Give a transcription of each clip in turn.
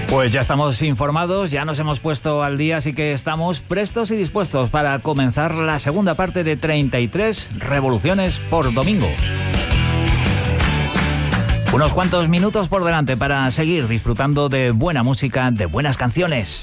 Pues ya estamos informados, ya nos hemos puesto al día, así que estamos prestos y dispuestos para comenzar la segunda parte de 33 revoluciones por domingo. Unos cuantos minutos por delante para seguir disfrutando de buena música, de buenas canciones.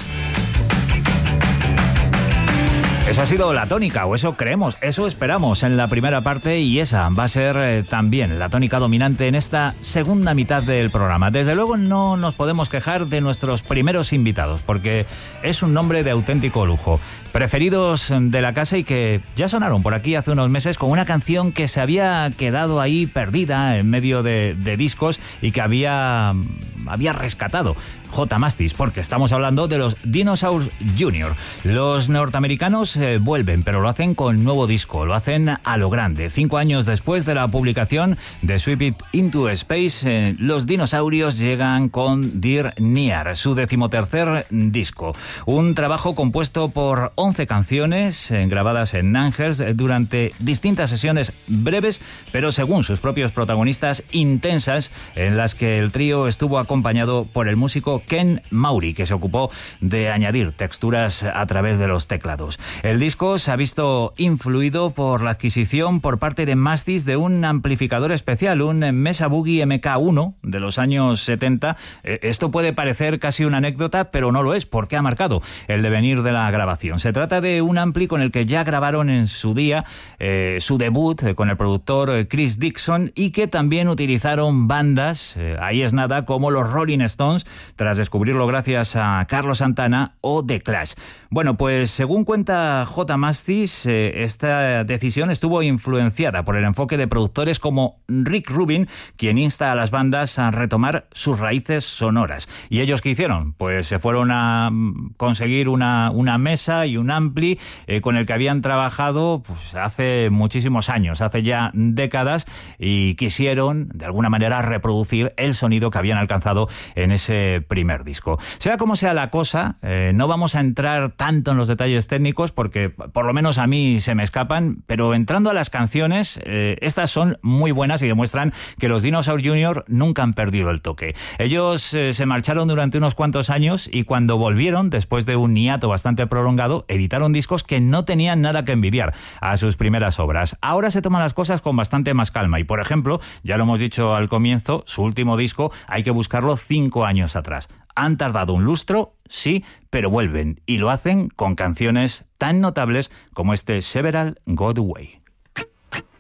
Esa ha sido la tónica, o eso creemos, eso esperamos en la primera parte, y esa va a ser también la tónica dominante en esta segunda mitad del programa. Desde luego no nos podemos quejar de nuestros primeros invitados, porque es un nombre de auténtico lujo. Preferidos de la casa y que ya sonaron por aquí hace unos meses con una canción que se había quedado ahí perdida en medio de discos y que había rescatado J. Mascis, porque estamos hablando de los Dinosaurs Jr. Los norteamericanos vuelven, pero lo hacen con nuevo disco, lo hacen a lo grande. 5 años después de la publicación de Sweep It Into Space, los dinosaurios llegan con Dear Near, su 13º disco. Un trabajo compuesto por 11 canciones grabadas en Nangers durante distintas sesiones breves, pero según sus propios protagonistas, intensas, en las que el trío estuvo acompañado por el músico Ken Maury, que se ocupó de añadir texturas a través de los teclados. El disco se ha visto influido por la adquisición por parte de Mascis de un amplificador especial, un Mesa Boogie MK1 de los años 70. Esto puede parecer casi una anécdota, pero no lo es, porque ha marcado el devenir de la grabación. Se trata de un ampli con el que ya grabaron en su día su debut con el productor Chris Dixon, y que también utilizaron bandas, ahí es nada, como los Rolling Stones, tras descubrirlo gracias a Carlos Santana, o The Clash. Bueno, pues según cuenta J. Mascis, esta decisión estuvo influenciada por el enfoque de productores como Rick Rubin, quien insta a las bandas a retomar sus raíces sonoras. ¿Y ellos qué hicieron? Pues se fueron a conseguir una mesa y un ampli con el que habían trabajado pues, hace muchísimos años, hace ya décadas, y quisieron de alguna manera reproducir el sonido que habían alcanzado en ese primer disco. Sea como sea la cosa, no vamos a entrar tanto en los detalles técnicos porque por lo menos a mí se me escapan, pero entrando a las canciones, estas son muy buenas y demuestran que los Dinosaurs Jr. nunca han perdido el toque. Ellos se marcharon durante unos cuantos años, y cuando volvieron, después de un hiato bastante prolongado, editaron discos que no tenían nada que envidiar a sus primeras obras. Ahora se toman las cosas con bastante más calma y, por ejemplo, ya lo hemos dicho al comienzo, su último disco hay que buscarlo 5 años atrás. Han tardado un lustro, sí, pero vuelven, y lo hacen con canciones tan notables como este Several Go The Way.